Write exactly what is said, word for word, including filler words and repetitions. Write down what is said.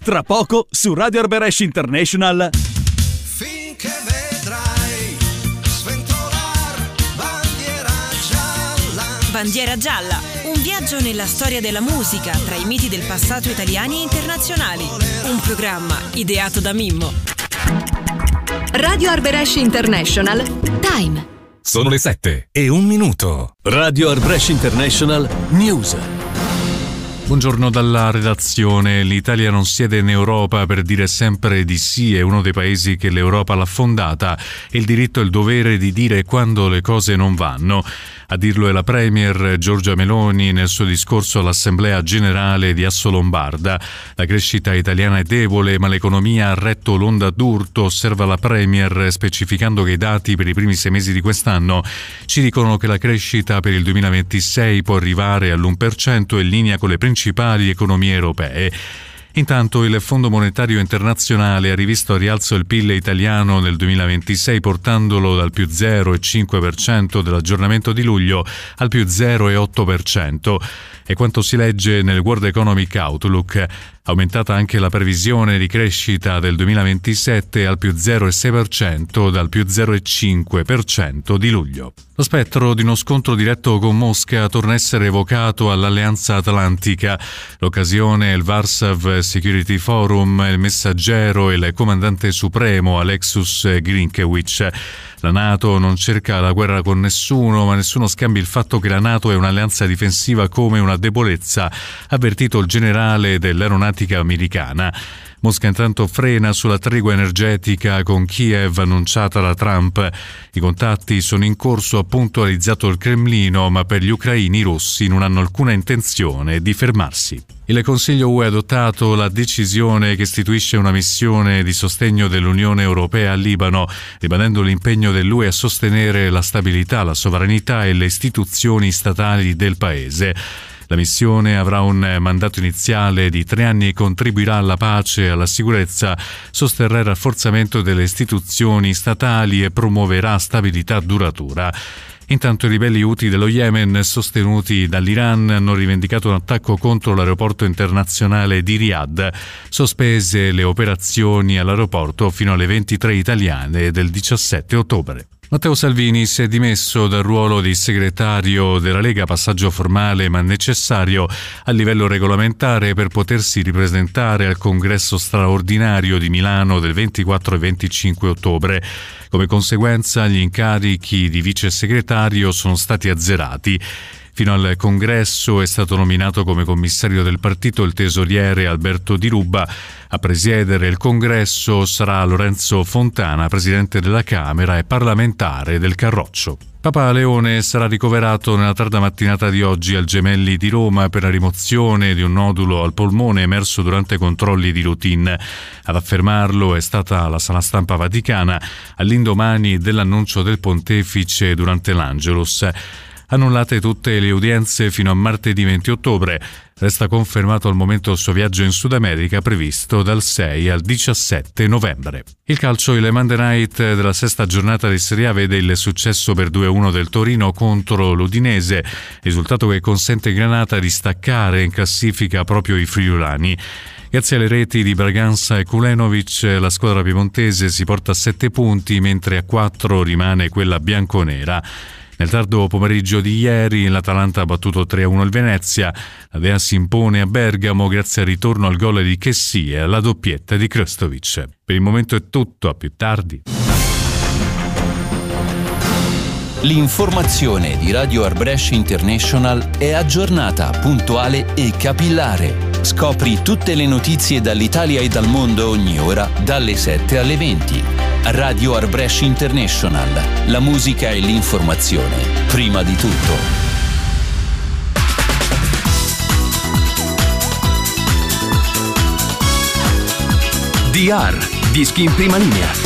Tra poco su Radio Arberesh International. Finché vedrai sventolar bandiera gialla. Bandiera gialla, un viaggio nella storia della musica tra i miti del passato italiani e internazionali. Un programma ideato da Mimmo. Radio Arberesh International Time. Sono le sette e un minuto. Radio Arberesh International News. Buongiorno dalla redazione. L'Italia non siede in Europa per dire sempre di sì, è uno dei paesi che l'Europa l'ha fondata e il diritto e il dovere di dire quando le cose non vanno. A dirlo è la Premier Giorgia Meloni nel suo discorso all'Assemblea Generale di Assolombarda. La crescita italiana è debole, ma l'economia ha retto l'onda d'urto, osserva la Premier, specificando che i dati per i primi sei mesi di quest'anno ci dicono che la crescita per il duemilaventisei può arrivare all'uno per cento in linea con le principali economie europee. Intanto il Fondo Monetario Internazionale ha rivisto a rialzo il P I L italiano nel duemilaventisei, portandolo dal più zero virgola cinque per cento dell'aggiornamento di luglio al più zero virgola otto per cento. E quanto si legge nel World Economic Outlook, aumentata anche la previsione di crescita del duemilaventisette al più zero virgola sei per cento dal più zero virgola cinque per cento di luglio. Lo spettro di uno scontro diretto con Mosca torna a essere evocato all'Alleanza Atlantica. L'occasione è il Warsaw Security Forum, il messaggero e il comandante supremo Alexus Grinkiewicz. La NATO non cerca la guerra con nessuno, ma nessuno scambia il fatto che la NATO è un'alleanza difensiva come una debolezza, ha avvertito il generale dell'aeronautica americana. Mosca intanto frena sulla tregua energetica con Kiev annunciata da Trump. I contatti sono in corso, ha puntualizzato il Cremlino, ma per gli ucraini i russi non hanno alcuna intenzione di fermarsi. Il Consiglio U E ha adottato la decisione che istituisce una missione di sostegno dell'Unione Europea al Libano, ribadendo l'impegno dell'U E a sostenere la stabilità, la sovranità e le istituzioni statali del paese. La missione avrà un mandato iniziale di tre anni e contribuirà alla pace e alla sicurezza, sosterrà il rafforzamento delle istituzioni statali e promuoverà stabilità duratura. Intanto i ribelli Houthi dello Yemen, sostenuti dall'Iran, hanno rivendicato un attacco contro l'aeroporto internazionale di Riyadh, sospese le operazioni all'aeroporto fino alle ventitré italiane del diciassette ottobre. Matteo Salvini si è dimesso dal ruolo di segretario della Lega, passaggio formale ma necessario a livello regolamentare per potersi ripresentare al congresso straordinario di Milano del ventiquattro e venticinque ottobre. Come conseguenza, gli incarichi di vice segretario sono stati azzerati. Fino al congresso è stato nominato come commissario del partito il tesoriere Alberto Di Ruba. A presiedere il congresso sarà Lorenzo Fontana, presidente della Camera e parlamentare del Carroccio. Papa Leone sarà ricoverato nella tarda mattinata di oggi al Gemelli di Roma per la rimozione di un nodulo al polmone emerso durante controlli di routine. Ad affermarlo è stata la sala stampa vaticana all'indomani dell'annuncio del pontefice durante l'Angelus. Annullate tutte le udienze fino a martedì venti ottobre. Resta confermato al momento il suo viaggio in Sud America previsto dal sei al diciassette novembre. Il calcio, il Monday Night della sesta giornata di Serie A vede il successo per due a uno del Torino contro l'Udinese, risultato che consente ai Granata di staccare in classifica proprio i friulani. Grazie alle reti di Braganza e Kulenovic, la squadra piemontese si porta a sette punti, mentre a quattro rimane quella bianconera. Nel tardo pomeriggio di ieri l'Atalanta ha battuto tre a uno il Venezia, la Dea si impone a Bergamo grazie al ritorno al gol di Chessy e alla doppietta di Krstovic. Per il momento è tutto, a più tardi. L'informazione di Radio Arberesh International è aggiornata, puntuale e capillare. Scopri tutte le notizie dall'Italia e dal mondo ogni ora, dalle sette alle venti. Radio Arberesh International. La musica e l'informazione, prima di tutto. D R, dischi in prima linea.